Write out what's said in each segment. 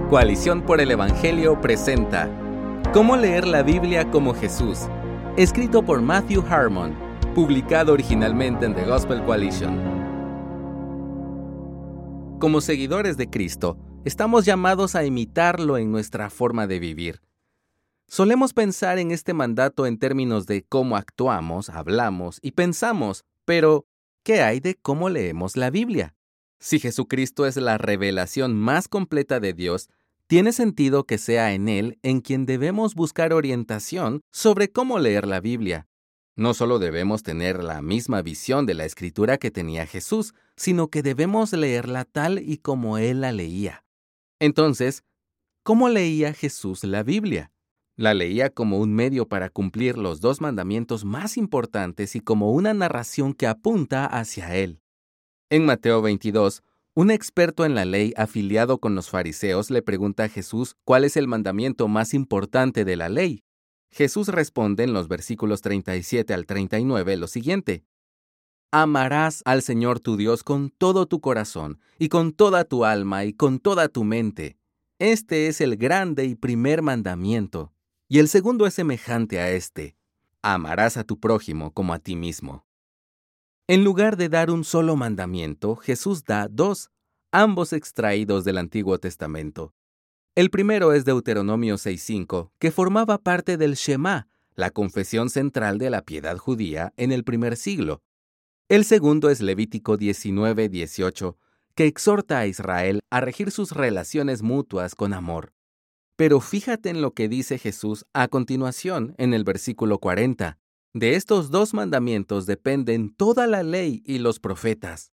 Coalición por el Evangelio presenta ¿Cómo leer la Biblia como Jesús? Escrito por Matthew Harmon, publicado originalmente en The Gospel Coalition. Como seguidores de Cristo, estamos llamados a imitarlo en nuestra forma de vivir. Solemos pensar en este mandato en términos de cómo actuamos, hablamos y pensamos, pero ¿qué hay de cómo leemos la Biblia? Si Jesucristo es la revelación más completa de Dios, tiene sentido que sea en Él en quien debemos buscar orientación sobre cómo leer la Biblia. No solo debemos tener la misma visión de la Escritura que tenía Jesús, sino que debemos leerla tal y como Él la leía. Entonces, ¿cómo leía Jesús la Biblia? La leía como un medio para cumplir los dos mandamientos más importantes y como una narración que apunta hacia Él. En Mateo 22, un experto en la ley afiliado con los fariseos le pregunta a Jesús cuál es el mandamiento más importante de la ley. Jesús responde en los versículos 37 al 39 lo siguiente: Amarás al Señor tu Dios con todo tu corazón, y con toda tu alma, y con toda tu mente. Este es el grande y primer mandamiento. Y el segundo es semejante a este: amarás a tu prójimo como a ti mismo. En lugar de dar un solo mandamiento, Jesús da dos, ambos extraídos del Antiguo Testamento. El primero es Deuteronomio 6:5, que formaba parte del Shema, la confesión central de la piedad judía en el primer siglo. El segundo es Levítico 19:18, que exhorta a Israel a regir sus relaciones mutuas con amor. Pero fíjate en lo que dice Jesús a continuación en el versículo 40. De estos dos mandamientos dependen toda la ley y los profetas.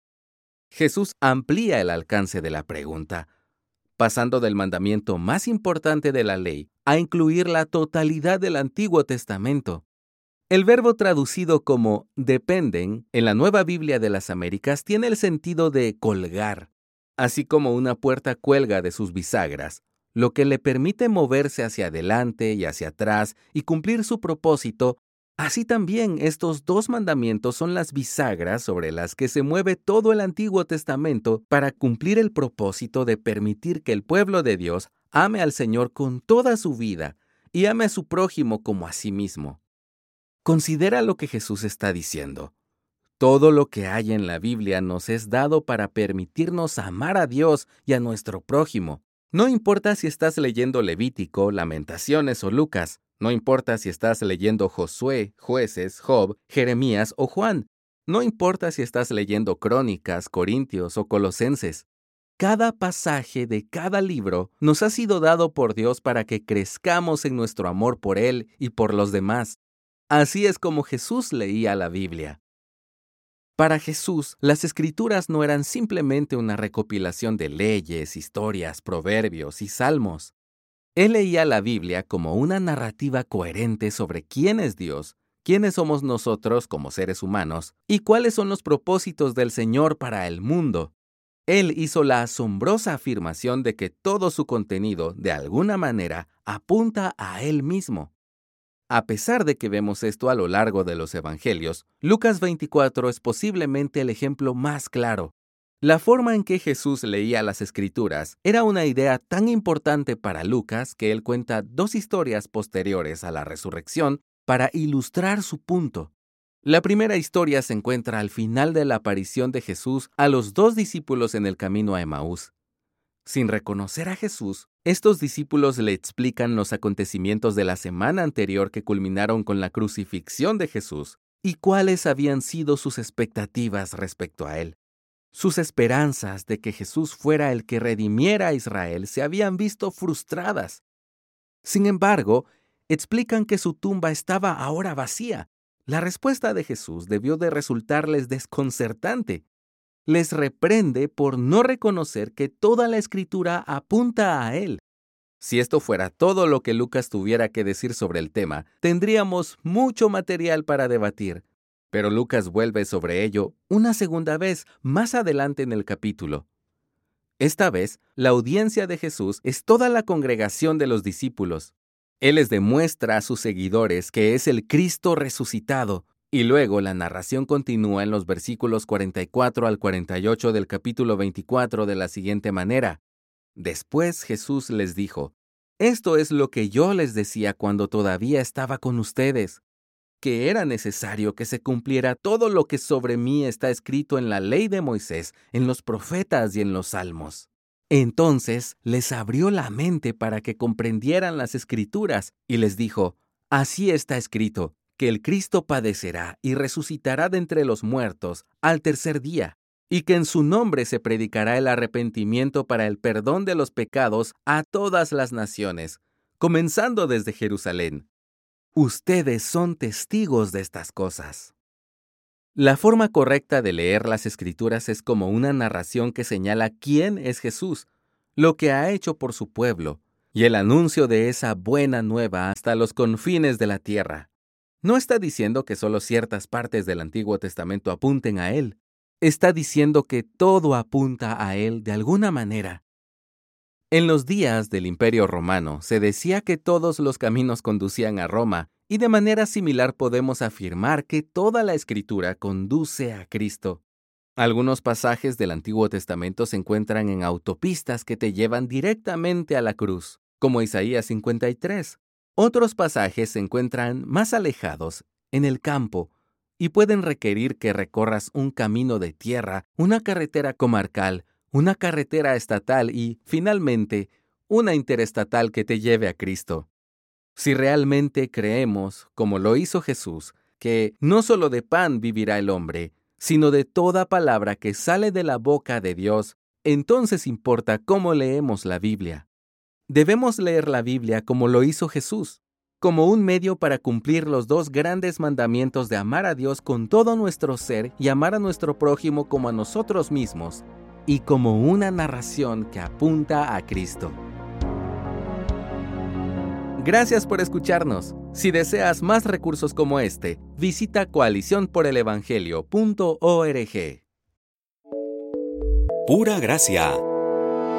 Jesús amplía el alcance de la pregunta, pasando del mandamiento más importante de la ley a incluir la totalidad del Antiguo Testamento. El verbo traducido como dependen en la Nueva Biblia de las Américas tiene el sentido de colgar, así como una puerta cuelga de sus bisagras, lo que le permite moverse hacia adelante y hacia atrás y cumplir su propósito. Así también estos dos mandamientos son las bisagras sobre las que se mueve todo el Antiguo Testamento para cumplir el propósito de permitir que el pueblo de Dios ame al Señor con toda su vida y ame a su prójimo como a sí mismo. Considera lo que Jesús está diciendo. Todo lo que hay en la Biblia nos es dado para permitirnos amar a Dios y a nuestro prójimo. No importa si estás leyendo Levítico, Lamentaciones o Lucas. No importa si estás leyendo Josué, Jueces, Job, Jeremías o Juan. No importa si estás leyendo Crónicas, Corintios o Colosenses. Cada pasaje de cada libro nos ha sido dado por Dios para que crezcamos en nuestro amor por Él y por los demás. Así es como Jesús leía la Biblia. Para Jesús, las Escrituras no eran simplemente una recopilación de leyes, historias, proverbios y salmos. Él leía la Biblia como una narrativa coherente sobre quién es Dios, quiénes somos nosotros como seres humanos y cuáles son los propósitos del Señor para el mundo. Él hizo la asombrosa afirmación de que todo su contenido, de alguna manera, apunta a Él mismo. A pesar de que vemos esto a lo largo de los Evangelios, Lucas 24 es posiblemente el ejemplo más claro. La forma en que Jesús leía las Escrituras era una idea tan importante para Lucas que él cuenta dos historias posteriores a la resurrección para ilustrar su punto. La primera historia se encuentra al final de la aparición de Jesús a los dos discípulos en el camino a Emaús. Sin reconocer a Jesús, estos discípulos le explican los acontecimientos de la semana anterior que culminaron con la crucifixión de Jesús y cuáles habían sido sus expectativas respecto a él. Sus esperanzas de que Jesús fuera el que redimiera a Israel se habían visto frustradas. Sin embargo, explican que su tumba estaba ahora vacía. La respuesta de Jesús debió de resultarles desconcertante. Les reprende por no reconocer que toda la Escritura apunta a Él. Si esto fuera todo lo que Lucas tuviera que decir sobre el tema, tendríamos mucho material para debatir. Pero Lucas vuelve sobre ello una segunda vez más adelante en el capítulo. Esta vez, la audiencia de Jesús es toda la congregación de los discípulos. Él les demuestra a sus seguidores que es el Cristo resucitado, y luego la narración continúa en los versículos 44 al 48 del capítulo 24 de la siguiente manera. Después Jesús les dijo: «Esto es lo que yo les decía cuando todavía estaba con ustedes, que era necesario que se cumpliera todo lo que sobre mí está escrito en la ley de Moisés, en los profetas y en los salmos». Entonces les abrió la mente para que comprendieran las Escrituras y les dijo: «Así está escrito, que el Cristo padecerá y resucitará de entre los muertos al tercer día, y que en su nombre se predicará el arrepentimiento para el perdón de los pecados a todas las naciones, comenzando desde Jerusalén. Ustedes son testigos de estas cosas». La forma correcta de leer las Escrituras es como una narración que señala quién es Jesús, lo que ha hecho por su pueblo, y el anuncio de esa buena nueva hasta los confines de la tierra. No está diciendo que solo ciertas partes del Antiguo Testamento apunten a Él. Está diciendo que todo apunta a Él de alguna manera. En los días del Imperio Romano se decía que todos los caminos conducían a Roma, y de manera similar podemos afirmar que toda la Escritura conduce a Cristo. Algunos pasajes del Antiguo Testamento se encuentran en autopistas que te llevan directamente a la cruz, como Isaías 53. Otros pasajes se encuentran más alejados, en el campo, y pueden requerir que recorras un camino de tierra, una carretera comarcal, una carretera estatal y, finalmente, una interestatal que te lleve a Cristo. Si realmente creemos, como lo hizo Jesús, que no solo de pan vivirá el hombre, sino de toda palabra que sale de la boca de Dios, entonces importa cómo leemos la Biblia. Debemos leer la Biblia como lo hizo Jesús, como un medio para cumplir los dos grandes mandamientos de amar a Dios con todo nuestro ser y amar a nuestro prójimo como a nosotros mismos, y como una narración que apunta a Cristo. Gracias por escucharnos. Si deseas más recursos como este, visita coaliciónporelevangelio.org. Pura Gracia,